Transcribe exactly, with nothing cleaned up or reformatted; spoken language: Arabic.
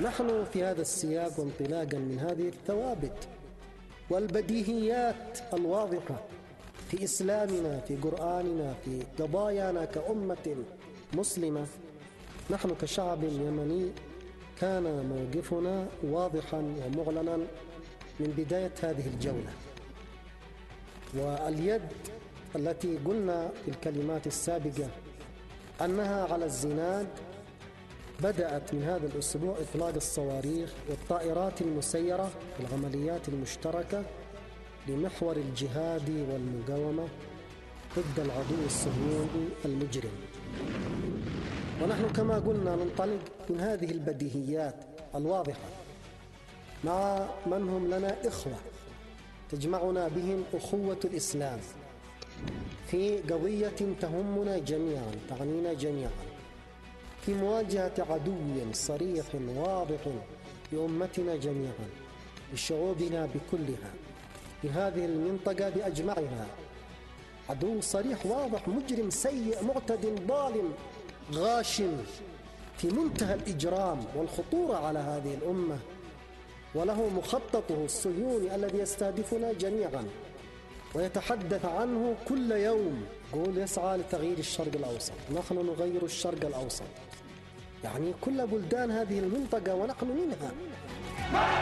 نحن في هذا السياق وانطلاقا من هذه الثوابت والبديهيات الواضحة في إسلامنا، في قرآننا، في قضايانا كأمة مسلمة، نحن كشعب يمني كان موقفنا واضحا ومعلنا من بداية هذه الجولة. واليد التي قلنا في الكلمات السابقة أنها على الزناد بدأت من هذا الأسبوع إطلاق الصواريخ والطائرات المسيرة في العمليات المشتركة لمحور الجهاد والمقاومة ضد العدو الصهيوني المجرم. ونحن كما قلنا ننطلق من هذه البديهيات الواضحة مع من هم لنا إخوة تجمعنا بهم أخوة الإسلام في قضية تهمنا جميعا، تعنينا جميعا، في مواجهة عدو صريح واضح لأمتنا جميعا، لشعوبنا بكلها في هذه المنطقة بأجمعها. عدو صريح واضح مجرم سيء معتد ظالم غاشم في منتهى الإجرام والخطورة على هذه الأمة، وله مخططه الصهيوني الذي يستهدفنا جميعا ويتحدث عنه كل يوم، يقول يسعى لتغيير الشرق الأوسط، نحن نغير الشرق الأوسط، يعني كل بلدان هذه المنطقة ونحن منها.